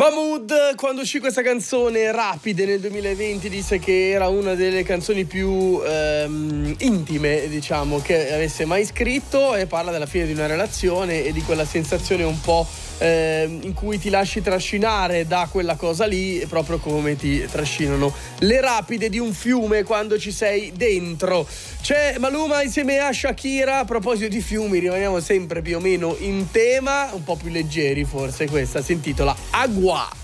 Mahmood, quando uscì questa canzone Rapide nel 2020, disse che era una delle canzoni più intime, diciamo, che avesse mai scritto, e parla della fine di una relazione e di quella sensazione un po' in cui ti lasci trascinare da quella cosa lì, proprio come ti trascinano le rapide di un fiume quando ci sei dentro. C'è Maluma insieme a Shakira. A proposito di fiumi, rimaniamo sempre più o meno in tema, un po' più leggeri forse. Questa si intitola Agua.